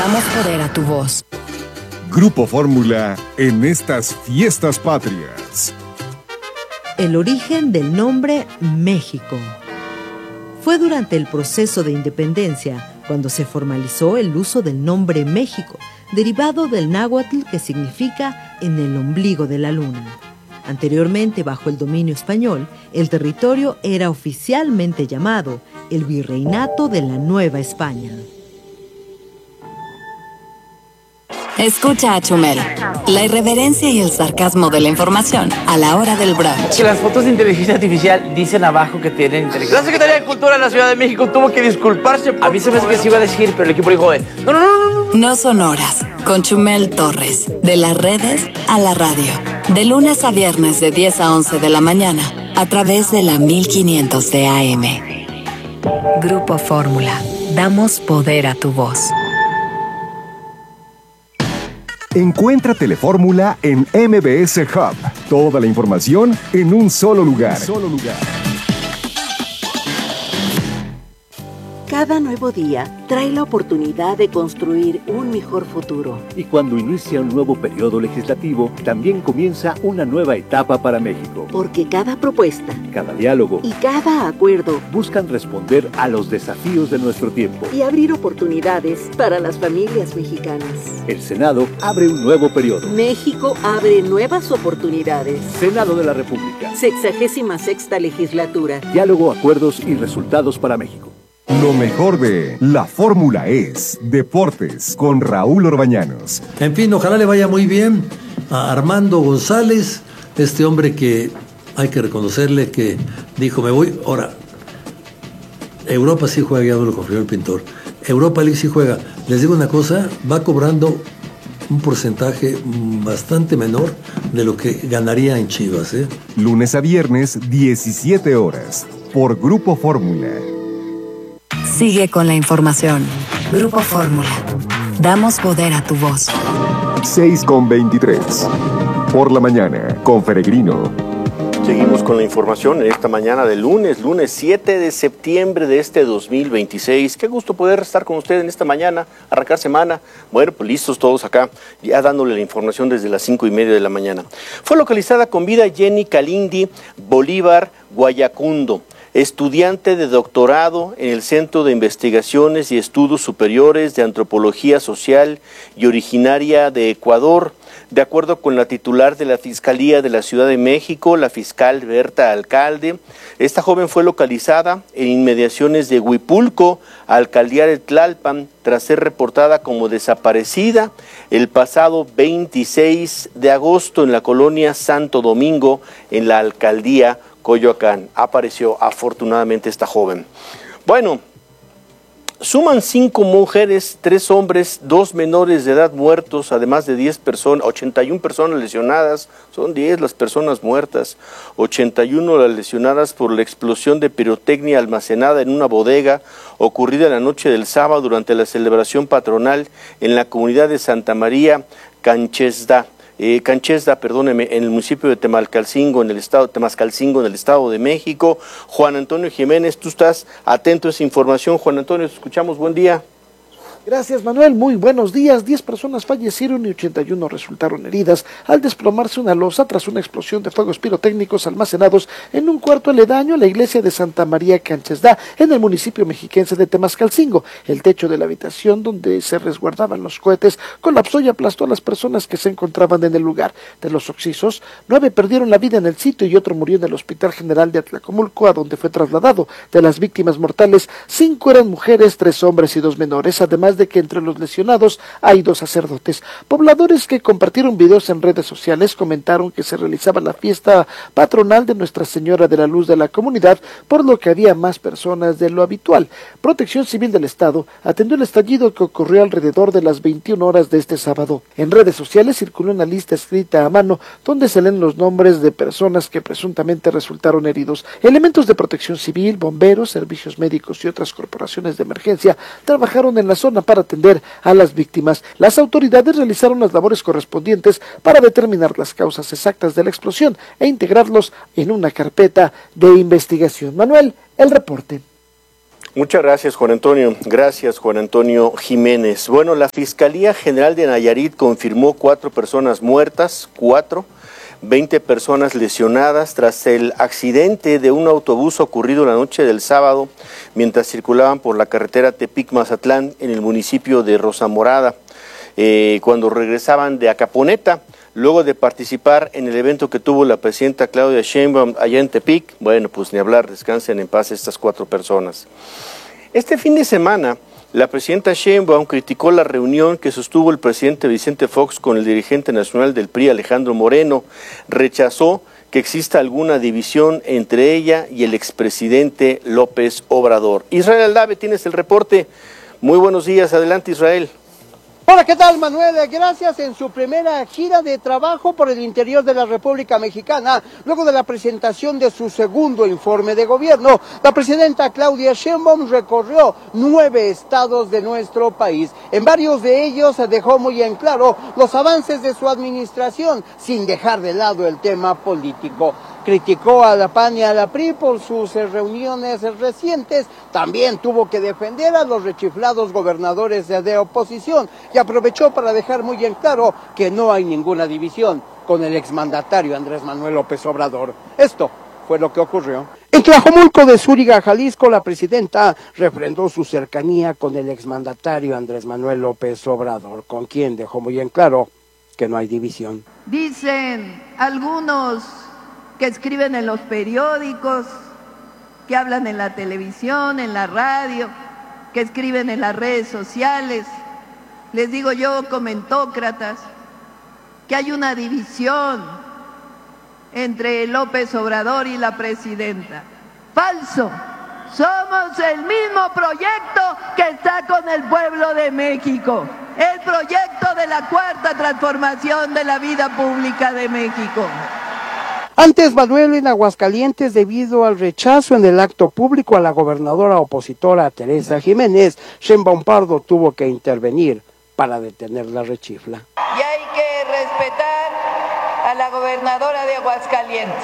Damos poder a tu voz. Grupo Fórmula en estas fiestas patrias. El origen del nombre México. Fue durante el proceso de independencia cuando se formalizó el uso del nombre México, derivado del náhuatl que significa en el ombligo de la luna. Anteriormente, bajo el dominio español, el territorio era oficialmente llamado el Virreinato de la Nueva España. Escucha a Chumel, la irreverencia y el sarcasmo de la información a la hora del brunch. Que las fotos de inteligencia artificial dicen abajo que tienen inteligencia. La Secretaría de Cultura de la Ciudad de México tuvo que disculparse. A mí se me hace que se iba a decir, pero el equipo dijo, no. No son horas, con Chumel Torres, de las redes a la radio. De lunes a viernes de 10 a 11 de la mañana, a través de la 1500 de AM. Grupo Fórmula, damos poder a tu voz. Encuentra Telefórmula en MBS Hub. Toda la información en un solo lugar. Cada nuevo día trae la oportunidad de construir un mejor futuro. Y cuando inicia un nuevo periodo legislativo, también comienza una nueva etapa para México. Porque cada propuesta, cada diálogo y cada acuerdo buscan responder a los desafíos de nuestro tiempo y abrir oportunidades para las familias mexicanas. El Senado abre un nuevo periodo. México abre nuevas oportunidades. Senado de la República. 66ª legislatura. Diálogo, acuerdos y resultados para México. Lo mejor de La Fórmula es Deportes con Raúl Orbañanos. En fin, ojalá le vaya muy bien a Armando González, este hombre que hay que reconocerle que dijo, me voy. Ahora, Europa sí juega, ya no lo confirmó el pintor. Europa League sí juega. Les digo una cosa, va cobrando un porcentaje bastante menor de lo que ganaría en Chivas. Lunes a viernes, 17 horas, por Grupo Fórmula. Sigue con la información. Grupo Fórmula. Damos poder a tu voz. 6:23. Por la mañana, con Peregrino. Seguimos con la información en esta mañana de lunes 7 de septiembre de este 2026. Qué gusto poder estar con usted en esta mañana, arrancar semana. Bueno, pues listos todos acá, ya dándole la información desde las 5:30 de la mañana. Fue localizada con vida Jenny Kalindi Bolívar Guayacundo, estudiante de doctorado en el Centro de Investigaciones y Estudios Superiores de Antropología Social y originaria de Ecuador. De acuerdo con la titular de la Fiscalía de la Ciudad de México, la fiscal Berta Alcalde, esta joven fue localizada en inmediaciones de Huipulco, alcaldía de Tlalpan, tras ser reportada como desaparecida el pasado 26 de agosto en la colonia Santo Domingo, en la alcaldía Coyoacán. Apareció afortunadamente esta joven. Bueno, suman 5 mujeres, 3 hombres, 2 menores de edad muertos, además de 10 personas, 81 personas lesionadas. Son 10 las personas muertas, 81 las lesionadas por la explosión de pirotecnia almacenada en una bodega ocurrida la noche del sábado durante la celebración patronal en la comunidad de Santa María Canchesda, en el municipio de Temascalcingo, en el estado de México. Juan Antonio Jiménez, tú estás atento a esa información. Juan Antonio, te escuchamos, buen día. Gracias, Manuel, muy buenos días. 10 personas fallecieron y 81 resultaron heridas al desplomarse una losa tras una explosión de fuegos pirotécnicos almacenados en un cuarto aledaño a la iglesia de Santa María Canchesda, en el municipio mexiquense de Temascalcingo. El techo de la habitación donde se resguardaban los cohetes colapsó y aplastó a las personas que se encontraban en el lugar. De los occisos, 9 perdieron la vida en el sitio y otro murió en el Hospital General de Atlacomulco, a donde fue trasladado. De las víctimas mortales, 5 eran mujeres, 3 hombres y 2 menores, además de que entre los lesionados hay 2 sacerdotes. Pobladores que compartieron videos en redes sociales comentaron que se realizaba la fiesta patronal de Nuestra Señora de la Luz de la comunidad, por lo que había más personas de lo habitual. Protección Civil del Estado atendió el estallido que ocurrió alrededor de las 21 horas de este sábado. En redes sociales circuló una lista escrita a mano donde se leen los nombres de personas que presuntamente resultaron heridos. Elementos de Protección Civil, bomberos, servicios médicos y otras corporaciones de emergencia trabajaron en la zona para atender a las víctimas. Las autoridades realizaron las labores correspondientes para determinar las causas exactas de la explosión e integrarlos en una carpeta de investigación. Manuel, el reporte. Muchas gracias, Juan Antonio. Gracias, Juan Antonio Jiménez. Bueno, la Fiscalía General de Nayarit confirmó 4 personas muertas, 20 personas lesionadas tras el accidente de un autobús ocurrido la noche del sábado mientras circulaban por la carretera Tepic-Mazatlán en el municipio de Rosa Morada, cuando regresaban de Acaponeta. Luego de participar en el evento que tuvo la presidenta Claudia Sheinbaum allá en Tepic, bueno, pues ni hablar, descansen en paz estas 4 personas. Este fin de semana, la presidenta Sheinbaum criticó la reunión que sostuvo el presidente Vicente Fox con el dirigente nacional del PRI, Alejandro Moreno. Rechazó que exista alguna división entre ella y el expresidente López Obrador. Israel Aldave, tienes el reporte. Muy buenos días, adelante Israel. Hola, ¿qué tal, Manuel? Gracias. En su primera gira de trabajo por el interior de la República Mexicana, luego de la presentación de su segundo informe de gobierno, la presidenta Claudia Sheinbaum recorrió 9 estados de nuestro país. En varios de ellos dejó muy en claro los avances de su administración, sin dejar de lado el tema político. Criticó a la PAN y a la PRI por sus reuniones recientes. También tuvo que defender a los rechiflados gobernadores de oposición y aprovechó para dejar muy en claro que no hay ninguna división con el exmandatario Andrés Manuel López Obrador. Esto fue lo que ocurrió. En Tlajomulco de Zúriga, Jalisco, la presidenta refrendó su cercanía con el exmandatario Andrés Manuel López Obrador, con quien dejó muy en claro que no hay división. Dicen algunos que escriben en los periódicos, que hablan en la televisión, en la radio, que escriben en las redes sociales. Les digo yo, comentócratas, que hay una división entre López Obrador y la presidenta. ¡Falso! Somos el mismo proyecto que está con el pueblo de México, el proyecto de la cuarta transformación de la vida pública de México. Antes, Manuel, en Aguascalientes, debido al rechazo en el acto público a la gobernadora opositora Teresa Jiménez, Sheinbaum Pardo tuvo que intervenir para detener la rechifla. Y hay que respetar a la gobernadora de Aguascalientes.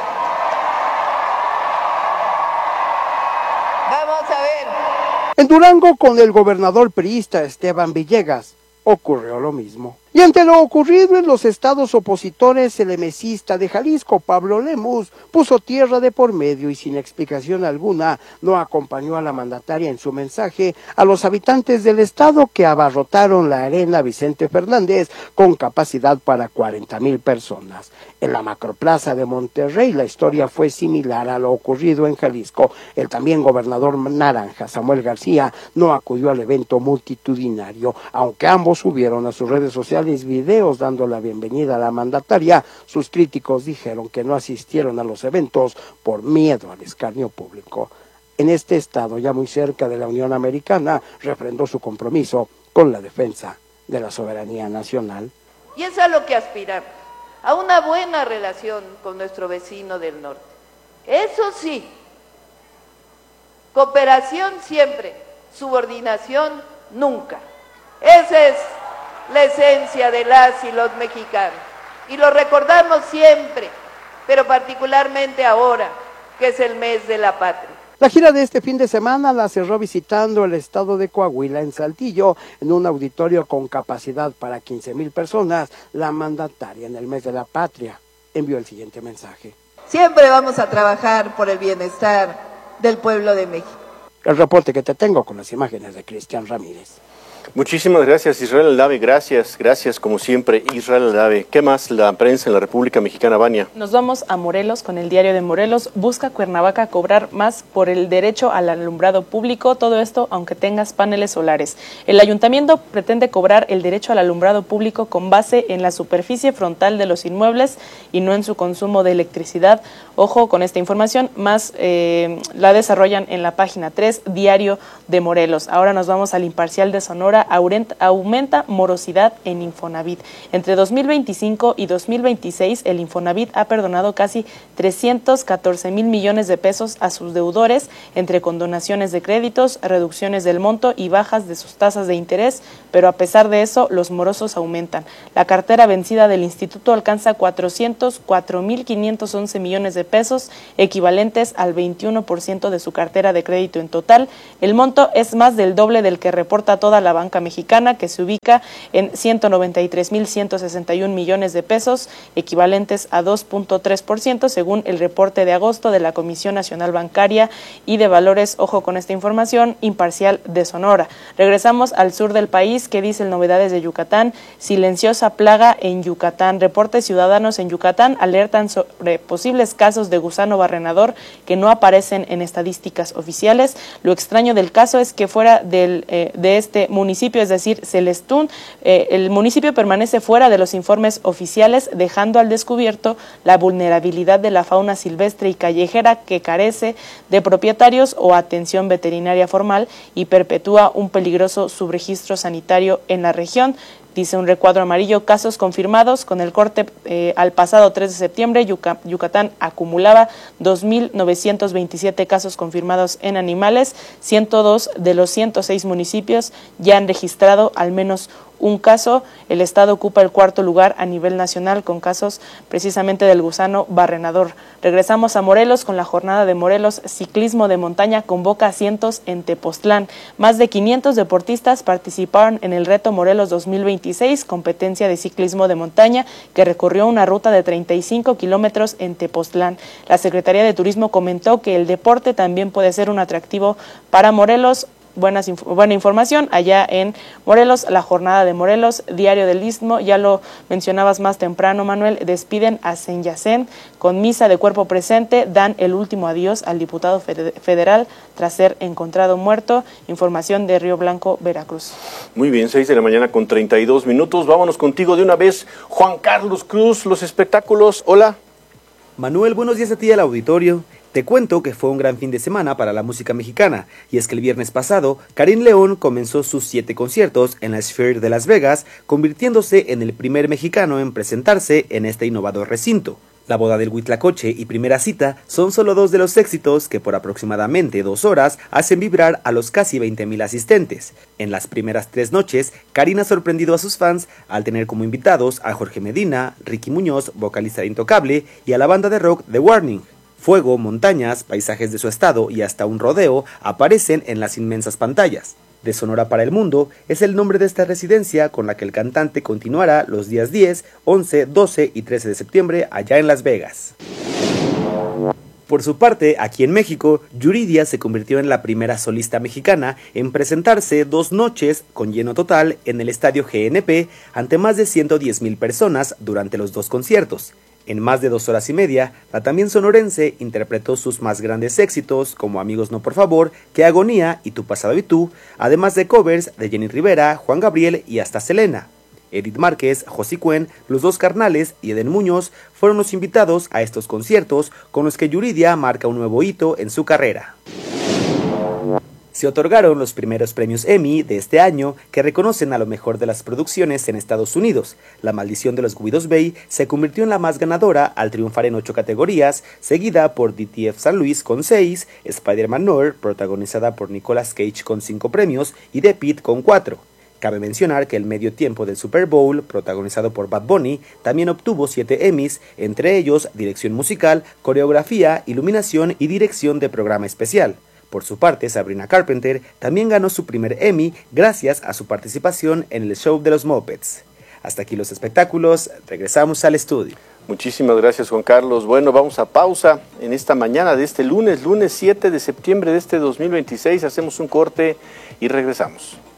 Vamos a ver. En Durango, con el gobernador priista Esteban Villegas, ocurrió lo mismo. Y ante lo ocurrido en los estados opositores, el emesista de Jalisco, Pablo Lemus, puso tierra de por medio y sin explicación alguna no acompañó a la mandataria en su mensaje a los habitantes del estado que abarrotaron la arena Vicente Fernández con capacidad para 40,000 personas. En la macroplaza de Monterrey la historia fue similar a lo ocurrido en Jalisco. El también gobernador naranja, Samuel García, no acudió al evento multitudinario, aunque ambos subieron a sus redes sociales videos dando la bienvenida a la mandataria. Sus críticos dijeron que no asistieron a los eventos por miedo al escarnio público. En este estado, ya muy cerca de la Unión Americana, refrendó su compromiso con la defensa de la soberanía nacional. Y es a lo que aspiramos, a una buena relación con nuestro vecino del norte. Eso sí, cooperación siempre, subordinación nunca. Esa es la esencia de las y los mexicanos. Y lo recordamos siempre, pero particularmente ahora, que es el mes de la patria. La gira de este fin de semana la cerró visitando el estado de Coahuila, en Saltillo, en un auditorio con capacidad para 15,000 personas. La mandataria, en el mes de la patria, envió el siguiente mensaje. Siempre vamos a trabajar por el bienestar del pueblo de México. El reporte que te tengo con las imágenes de Cristian Ramírez. Muchísimas gracias, Israel Aldave. Gracias como siempre, Israel Aldave. ¿Qué más la prensa en la República Mexicana, Vania? Nos vamos a Morelos con el Diario de Morelos. Busca Cuernavaca cobrar más por el derecho al alumbrado público. Todo esto aunque tengas paneles solares. El ayuntamiento pretende cobrar el derecho al alumbrado público con base en la superficie frontal de los inmuebles y no en su consumo de electricidad. Ojo con esta información, más la desarrollan en la página 3, Diario de Morelos. Ahora nos vamos al Imparcial de Sonora. Sonora aumenta morosidad en Infonavit. Entre 2025 y 2026, el Infonavit ha perdonado casi 314,000 millones de pesos a sus deudores, entre condonaciones de créditos, reducciones del monto y bajas de sus tasas de interés, pero a pesar de eso, los morosos aumentan. La cartera vencida del instituto alcanza 404,511 millones de pesos, equivalentes al 21% de su cartera de crédito en total. El monto es más del doble del que reporta toda la banca mexicana, que se ubica en 193,161 millones de pesos, equivalentes a 2.3%, según el reporte de agosto de la Comisión Nacional Bancaria y de Valores, ojo con esta información, imparcial de Sonora. Regresamos al sur del país. ¿Qué dice el Novedades de Yucatán? Silenciosa plaga en Yucatán. Reportes ciudadanos en Yucatán alertan sobre posibles casos de gusano barrenador que no aparecen en estadísticas oficiales. Lo extraño del caso es que fuera de este municipio, es decir, Celestún, el municipio permanece fuera de los informes oficiales, dejando al descubierto la vulnerabilidad de la fauna silvestre y callejera, que carece de propietarios o atención veterinaria formal y perpetúa un peligroso subregistro sanitario en la región. Dice un recuadro amarillo: casos confirmados. Con el corte al pasado 3 de septiembre, Yucatán acumulaba 2,927 casos confirmados en animales. 102 de los 106 municipios ya han registrado al menos un caso. El estado ocupa el cuarto lugar a nivel nacional con casos precisamente del gusano barrenador. Regresamos a Morelos con la jornada de Morelos. Ciclismo de montaña convoca asientos en Tepoztlán. Más de 500 deportistas participaron en el Reto Morelos 2026, competencia de ciclismo de montaña que recorrió una ruta de 35 kilómetros en Tepoztlán. La Secretaría de Turismo comentó que el deporte también puede ser un atractivo para Morelos. Buena información allá en Morelos. La jornada de Morelos, Diario del Istmo, ya lo mencionabas más temprano, Manuel, despiden a Senyacén con misa de cuerpo presente, dan el último adiós al diputado federal tras ser encontrado muerto. Información de Río Blanco, Veracruz. Muy bien, 6 de la mañana con 32 minutos. Vámonos contigo de una vez, Juan Carlos Cruz, los espectáculos. Hola. Manuel, buenos días a ti al auditorio. Te cuento que fue un gran fin de semana para la música mexicana, y es que el viernes pasado, Karim León comenzó sus 7 conciertos en la Sphere de Las Vegas, convirtiéndose en el primer mexicano en presentarse en este innovador recinto. La boda del Huitlacoche y Primera Cita son solo 2 de los éxitos que por aproximadamente 2 horas hacen vibrar a los casi 20,000 asistentes. En las primeras 3 noches, Karim ha sorprendido a sus fans al tener como invitados a Jorge Medina, Ricky Muñoz, vocalista de Intocable, y a la banda de rock The Warning. Fuego, montañas, paisajes de su estado y hasta un rodeo aparecen en las inmensas pantallas. De Sonora para el Mundo es el nombre de esta residencia con la que el cantante continuará los días 10, 11, 12 y 13 de septiembre allá en Las Vegas. Por su parte, aquí en México, Yuridia se convirtió en la primera solista mexicana en presentarse 2 noches con lleno total en el estadio GNP ante más de 110,000 personas durante los 2 conciertos. En más de 2 horas y media, la también sonorense interpretó sus más grandes éxitos como Amigos no por favor, Qué agonía y Tu pasado y tú, además de covers de Jenny Rivera, Juan Gabriel y hasta Selena. Edith Márquez, José Cuen, Los Dos Carnales y Eden Muñoz fueron los invitados a estos conciertos con los que Yuridia marca un nuevo hito en su carrera. Se otorgaron los primeros premios Emmy de este año que reconocen a lo mejor de las producciones en Estados Unidos. La maldición de los Guidos Bay se convirtió en la más ganadora al triunfar en 8 categorías, seguida por DTF San Luis con 6, Spider-Man Noir, protagonizada por Nicolas Cage con 5 premios y The Pitt con 4. Cabe mencionar que el medio tiempo del Super Bowl, protagonizado por Bad Bunny, también obtuvo 7 Emmys, entre ellos dirección musical, coreografía, iluminación y dirección de programa especial. Por su parte, Sabrina Carpenter también ganó su primer Emmy gracias a su participación en el show de los Muppets. Hasta aquí los espectáculos, regresamos al estudio. Muchísimas gracias, Juan Carlos. Bueno, vamos a pausa en esta mañana de este lunes 7 de septiembre de este 2026. Hacemos un corte y regresamos.